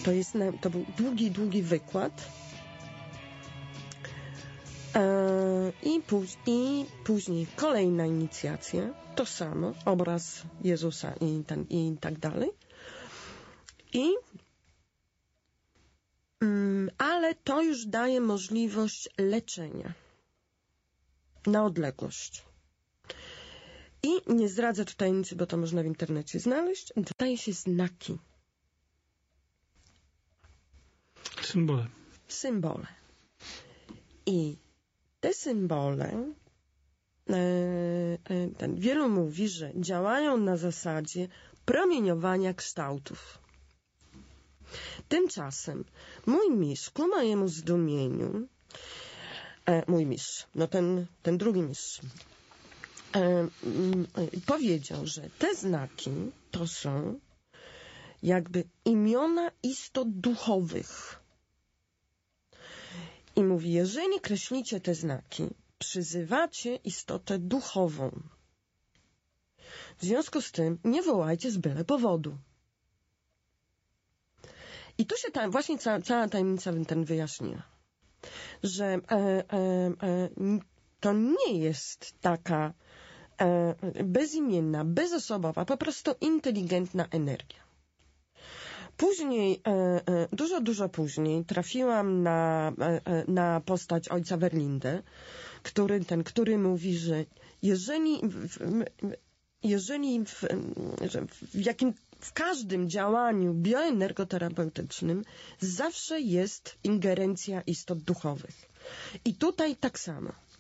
To był długi wykład. I później kolejna inicjacja, to samo, obraz Jezusa i tak dalej. Ale to już daje możliwość leczenia na odległość. I nie zdradzę tu tajemnicy, bo to można w internecie znaleźć. Daje się znaki. Symbole. I te symbole, wielu mówi, że działają na zasadzie promieniowania kształtów. Tymczasem mój mistrz, ku mojemu zdumieniu, mój mistrz, no ten drugi mistrz, powiedział, że te znaki to są jakby imiona istot duchowych. I mówi, jeżeli kreślicie te znaki, przyzywacie istotę duchową. W związku z tym nie wołajcie z byle powodu. I tu się właśnie cała tajemnica wyjaśniła, że to nie jest taka bezimienna, bezosobowa, po prostu inteligentna energia. Później, dużo później trafiłam na postać ojca Verlinde, który mówi, że jeżeli w każdym działaniu bioenergoterapeutycznym zawsze jest ingerencja istot duchowych. I tutaj tak samo.